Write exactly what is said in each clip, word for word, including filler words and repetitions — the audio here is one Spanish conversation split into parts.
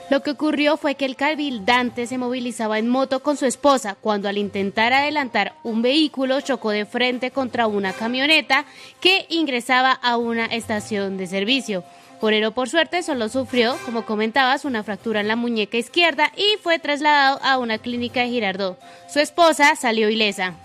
Lo que ocurrió fue que el cabildante se movilizaba en moto con su esposa cuando al intentar adelantar un vehículo chocó de frente contra una camioneta que ingresaba a una estación de servicio. Porero, por suerte, solo sufrió, como comentabas, una fractura en la muñeca izquierda y fue trasladado a una clínica de Girardot. Su esposa salió ilesa.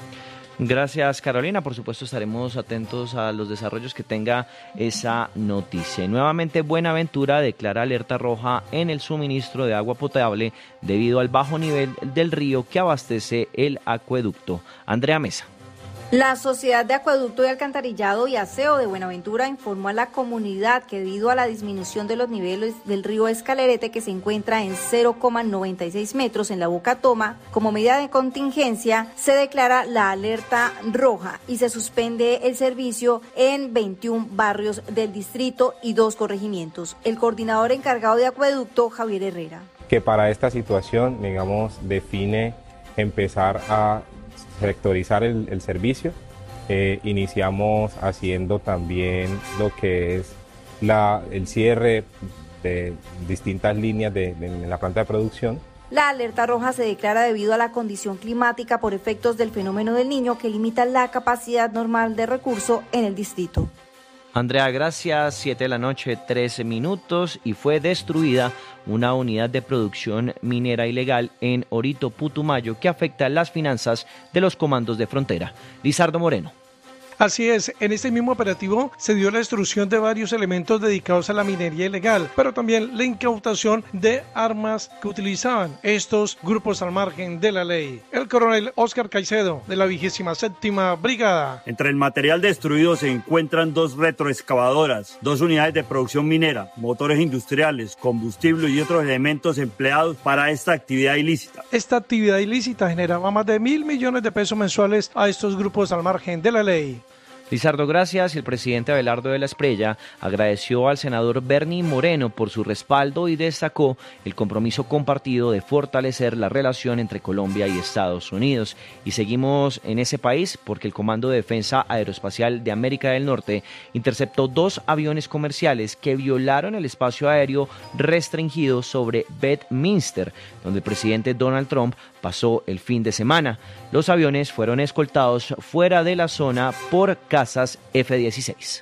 Gracias, Carolina. Por supuesto, estaremos atentos a los desarrollos que tenga esa noticia. Y nuevamente, Buenaventura declara alerta roja en el suministro de agua potable debido al bajo nivel del río que abastece el acueducto. Andrea Mesa. La Sociedad de Acueducto y Alcantarillado y Aseo de Buenaventura informó a la comunidad que debido a la disminución de los niveles del río Escalerete, que se encuentra en cero coma noventa y seis metros en la Boca Toma, como medida de contingencia se declara la alerta roja y se suspende el servicio en veintiún barrios del distrito y dos corregimientos. El coordinador encargado de acueducto, Javier Herrera. Que para esta situación, digamos, define empezar a sectorizar el, el servicio. Eh, iniciamos haciendo también lo que es la, el cierre de distintas líneas de, de, en la planta de producción. La alerta roja se declara debido a la condición climática por efectos del fenómeno del Niño que limita la capacidad normal de recurso en el distrito. Andrea, gracias. siete de la noche, trece minutos, y fue destruida una unidad de producción minera ilegal en Orito, Putumayo, que afecta las finanzas de los comandos de frontera. Lizardo Moreno. Así es, en este mismo operativo se dio la destrucción de varios elementos dedicados a la minería ilegal, pero también la incautación de armas que utilizaban estos grupos al margen de la ley. El coronel Óscar Caicedo, de la vigésima séptima Brigada. Entre el material destruido se encuentran dos retroexcavadoras, dos unidades de producción minera, motores industriales, combustible y otros elementos empleados para esta actividad ilícita. Esta actividad ilícita generaba más de mil millones de pesos mensuales a estos grupos al margen de la ley. Lizardo, gracias. El presidente Abelardo de la Espriella agradeció al senador Bernie Moreno por su respaldo y destacó el compromiso compartido de fortalecer la relación entre Colombia y Estados Unidos. Y seguimos en ese país porque el Comando de Defensa Aeroespacial de América del Norte interceptó dos aviones comerciales que violaron el espacio aéreo restringido sobre Bedminster, donde el presidente Donald Trump pasó el fin de semana. Los aviones fueron escoltados fuera de la zona por cazas F dieciséis.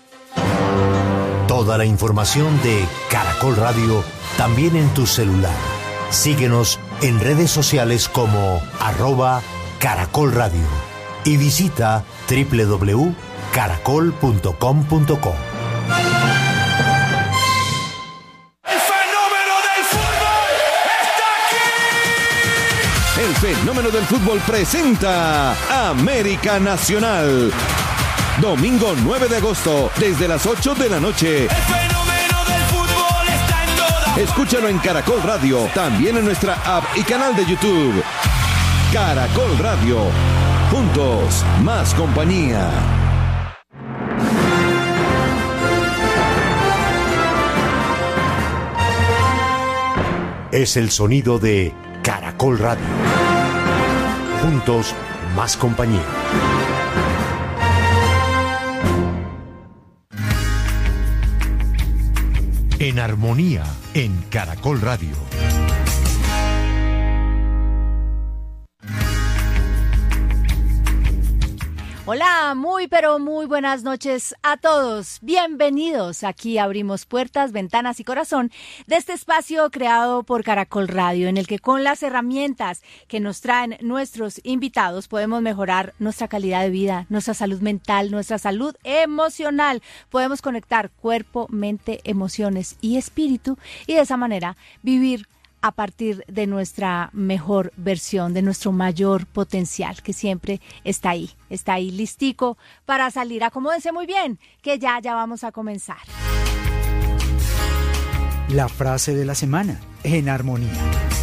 Toda la información de Caracol Radio también en tu celular. Síguenos en redes sociales como arroba Caracol Radio y visita doble u doble u doble u punto caracol punto com punto co. El fenómeno del fútbol presenta América Nacional. Domingo nueve de agosto, desde las ocho de la noche. El fenómeno del fútbol está en todas. Escúchalo en Caracol Radio, también en nuestra app y canal de YouTube. Caracol Radio. Juntos, más compañía. Es el sonido de Caracol Radio. Juntos, más compañía. En armonía, en Caracol Radio. Hola, muy pero muy buenas noches a todos. Bienvenidos. Aquí abrimos puertas, ventanas y corazón de este espacio creado por Caracol Radio, en el que con las herramientas que nos traen nuestros invitados podemos mejorar nuestra calidad de vida, nuestra salud mental, nuestra salud emocional. Podemos conectar cuerpo, mente, emociones y espíritu y de esa manera vivir a partir de nuestra mejor versión, de nuestro mayor potencial, que siempre está ahí, está ahí listico para salir. Acomódense muy bien, que ya, ya vamos a comenzar. La frase de la semana, en armonía.